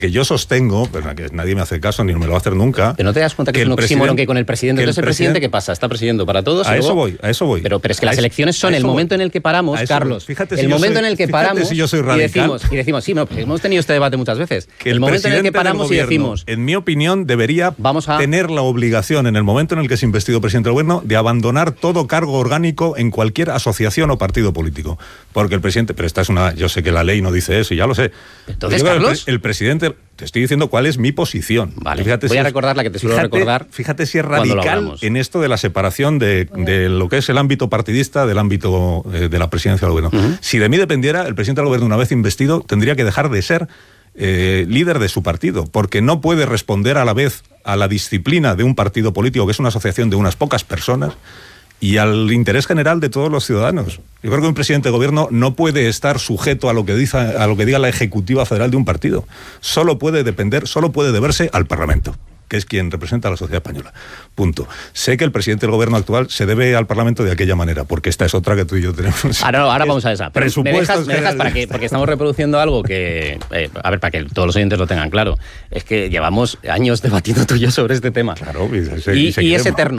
que yo sostengo, pero que nadie me hace caso ni me lo va a hacer nunca. Pero no te das cuenta que es un oxímoron que con el presidente. Entonces, ¿el presidente qué pasa? ¿Está presidiendo para todos? A eso voy. Pero es que las elecciones son el momento en el que paramos, Carlos. Fíjate el momento en el que paramos si yo soy radical. y decimos, sí, no, pues hemos tenido este debate muchas veces. Que el momento en el que paramos y decimos, en mi opinión, debería tener la obligación, en el momento en el que es investido presidente del gobierno, de abandonar todo cargo orgánico en cualquier asociación o partido político. Porque el presidente, pero esta es yo sé que la ley no dice eso y ya lo sé. Entonces, Carlos, el presidente, te estoy diciendo cuál es mi posición. Vale, voy a recordar la que te suelo recordar. Fíjate si es radical en esto de la separación de lo que es el ámbito partidista del ámbito de la presidencia del gobierno. Si de mí dependiera, el presidente del gobierno, una vez investido, tendría que dejar de ser líder de su partido, porque no puede responder a la vez a la disciplina de un partido político, que es una asociación de unas pocas personas, y al interés general de todos los ciudadanos. Yo creo que un presidente de gobierno no puede estar sujeto a lo que diga la ejecutiva federal de un partido. Solo puede deberse al Parlamento, que es quien representa a la sociedad española. Punto. Sé que el presidente del gobierno actual se debe al Parlamento de aquella manera, porque esta es otra que tú y yo tenemos. Ahora vamos a esa. Pero me dejas porque estamos reproduciendo algo que, para que todos los oyentes lo tengan claro. Es que llevamos años debatiendo tú y yo sobre este tema. Claro, y es eterno.